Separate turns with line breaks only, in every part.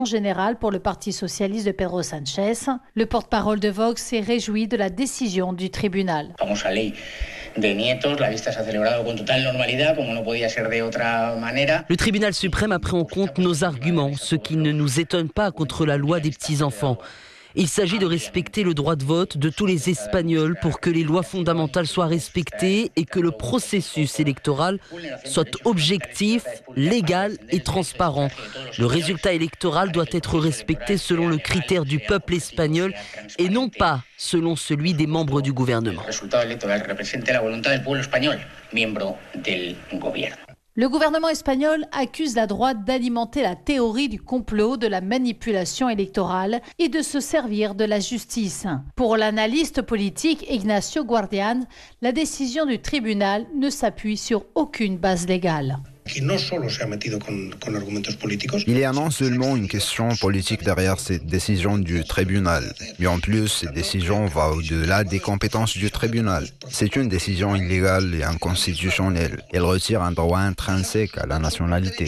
général pour le Parti socialiste de Pedro Sánchez. Le porte-parole de Vox s'est réjoui de la décision du tribunal.
Le tribunal suprême a pris en compte nos arguments, ce qui ne nous étonne pas contre la loi des petits-enfants. Il s'agit de respecter le droit de vote de tous les Espagnols pour que les lois fondamentales soient respectées et que le processus électoral soit objectif, légal et transparent. Le résultat électoral doit être respecté selon le critère du peuple espagnol et non pas selon celui des membres du gouvernement.
Le gouvernement espagnol accuse la droite d'alimenter la théorie du complot, de la manipulation électorale et de se servir de la justice. Pour l'analyste politique Ignacio Guardián, la décision du tribunal ne s'appuie sur aucune base légale.
Il y a non seulement une question politique derrière cette décision du tribunal, mais en plus, cette décision va au-delà des compétences du tribunal. C'est une décision illégale et inconstitutionnelle. Elle retire un droit intrinsèque à la nationalité.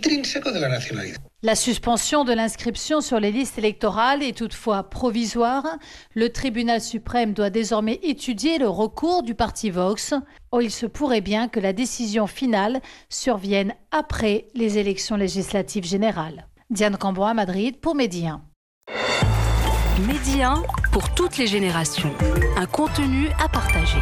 La suspension de l'inscription sur les listes électorales est toutefois provisoire. Le tribunal suprême doit désormais étudier le recours du parti Vox. Il se pourrait bien que la décision finale survienne après les élections législatives générales. Diane Cambon à Madrid pour Medi 1.
Medi 1 pour toutes les générations. Un contenu à partager.